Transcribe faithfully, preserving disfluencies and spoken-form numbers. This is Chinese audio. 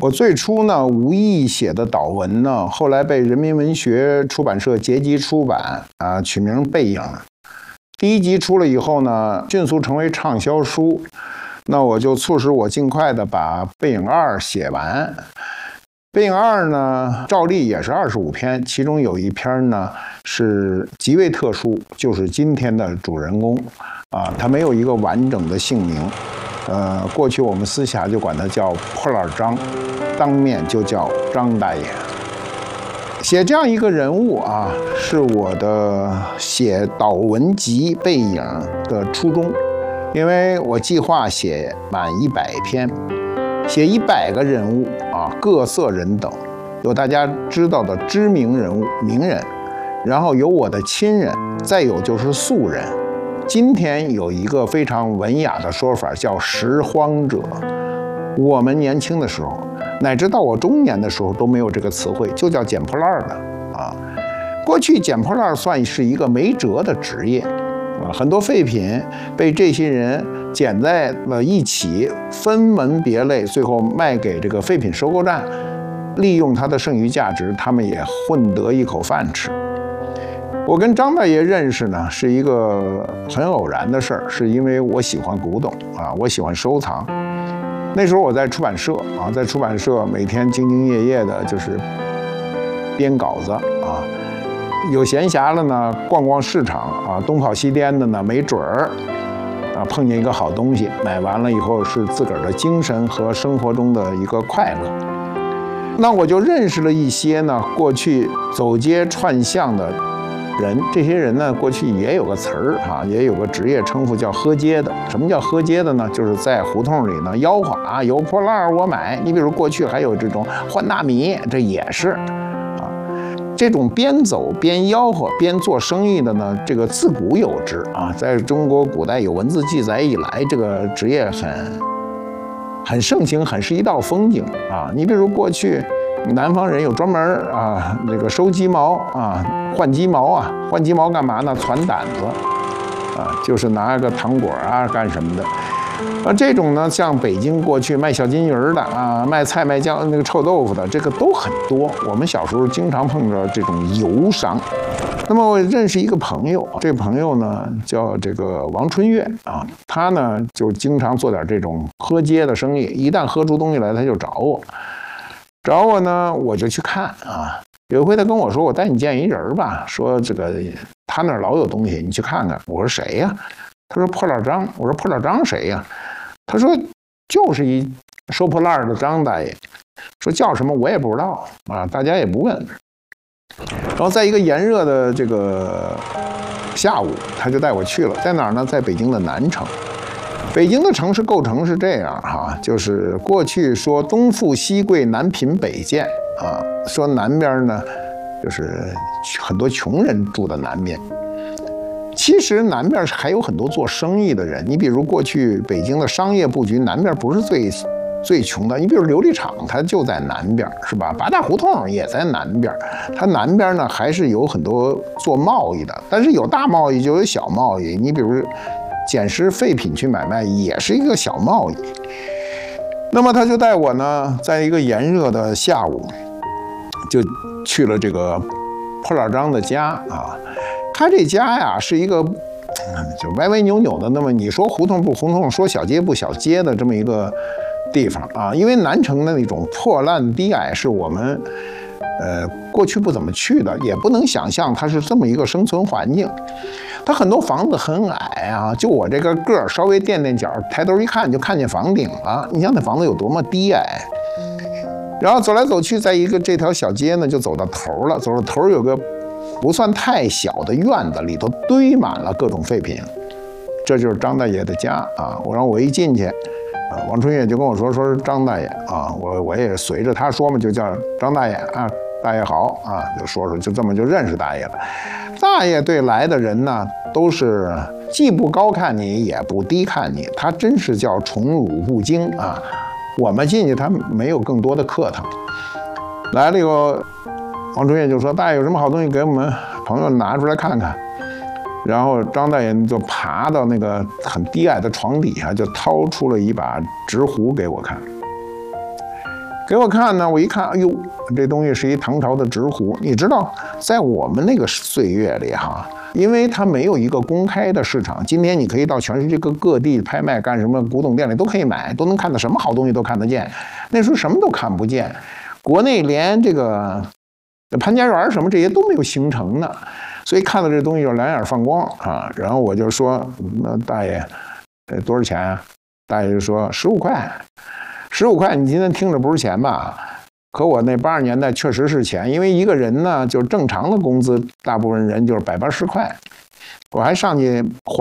我最初呢无意写的祷文呢，后来被人民文学出版社结集出版啊，取名《背影》。第一集出了以后呢，迅速成为畅销书。那我就促使我尽快的把《背影二》写完。《背影二》呢，照例也是二十五篇，其中有一篇呢是极为特殊，就是今天的主人公啊，他没有一个完整的姓名。呃，过去我们私下就管他叫破烂张，当面就叫张大爷。写这样一个人物啊，是我的写祷文集《背影》的初衷，因为我计划写满一百篇，写一百个人物啊，各色人等，有大家知道的知名人物、名人，然后有我的亲人，再有就是素人。今天有一个非常文雅的说法，叫拾荒者。我们年轻的时候，乃至到我中年的时候都没有这个词汇，就叫捡破烂的啊。过去捡破烂算是一个没辙的职业啊，很多废品被这些人捡在了一起，分门别类，最后卖给这个废品收购站，利用它的剩余价值，他们也混得一口饭吃。我跟张大爷认识呢，是一个很偶然的事儿，是因为我喜欢古董啊，我喜欢收藏。那时候我在出版社啊，在出版社每天兢兢业业的，就是编稿子啊。有闲暇了呢，逛逛市场啊，东跑西颠的呢，没准儿啊碰见一个好东西，买完了以后是自个儿的精神和生活中的一个快乐。那我就认识了一些呢，过去走街串巷的人，这些人呢，过去也有个词儿啊，也有个职业称呼叫喝街的。什么叫喝街的呢？就是在胡同里呢吆喝啊，有破烂我买。你比如过去还有这种换大米，这也是啊。这种边走边吆喝边做生意的呢，这个自古有之啊，在中国古代有文字记载以来，这个职业很很盛行，很是一道风景啊。你比如过去南方人有专门啊，这个收鸡毛啊，换鸡毛啊，换鸡毛干嘛呢？攒胆子啊，就是拿个糖果啊干什么的。啊，这种呢，像北京过去卖小金鱼的啊，卖菜卖酱那个臭豆腐的，这个都很多。我们小时候经常碰着这种游商。那么我认识一个朋友，这朋友呢叫这个王春月啊，他呢就经常做点这种喝街的生意，一旦喝出东西来，他就找我。找我呢，我就去看啊。有一回他跟我说：“我带你见一人吧，说这个他那儿老有东西，你去看看。”我说：“谁呀？”他说：“破烂张。”我说：“破烂张谁呀？”他说：“就是一收破烂的张大爷。”说叫什么我也不知道啊，大家也不问。然后在一个炎热的这个下午，他就带我去了，在哪儿呢？在北京的南城。北京的城市构成是这样哈，就是过去说东富西贵南贫北贱啊，说南边呢就是很多穷人住的南边。其实南边还有很多做生意的人，你比如过去北京的商业布局，南边不是最最穷的。你比如琉璃厂，它就在南边，是吧？八大胡同也在南边，它南边呢还是有很多做贸易的，但是有大贸易就有小贸易。你比如捡拾废品去买卖也是一个小贸易。那么他就带我呢，在一个炎热的下午，就去了这个破烂张的家啊。他这家呀是一个就歪歪扭扭的，那么你说胡同不胡同，说小街不小街的这么一个地方啊。因为南城的那种破烂低矮是我们呃过去不怎么去的，也不能想象它是这么一个生存环境。它很多房子很矮啊，就我这个个儿稍微垫垫脚，抬头一看就看见房顶了。你想那房子有多么低矮？然后走来走去，在一个这条小街呢，就走到头了。走到头有个不算太小的院子，里头堆满了各种废品。这就是张大爷的家啊！我让我一进去，啊，王春月就跟我说，说是张大爷啊，我我也随着他说嘛，就叫张大爷啊，大爷好啊，就说说，就这么就认识大爷了。大爷对来的人呢，都是既不高看你，也不低看你，他真是叫宠辱不惊啊。我们进去，他没有更多的客套。来了以后，王春月就说：“大爷有什么好东西给我们朋友拿出来看看。”然后张大爷就爬到那个很低矮的床底下，就掏出了一把直壶给我看。 给我看呢，我一看，哎呦，这东西是一唐朝的纸虎。你知道，在我们那个岁月里哈，因为它没有一个公开的市场，今天你可以到全世界各各地拍卖，干什么古董店里都可以买，都能看到什么好东西都看得见。那时候什么都看不见，国内连这个潘家园什么这些都没有形成呢，所以看到这东西就两眼放光啊。然后我就说，那大爷，呃，多少钱啊？大爷就说十五块。十五块，你今天听着不是钱吧？可我那八十年代确实是钱，因为一个人呢，就正常的工资，大部分人就是百八十块，我还上去还。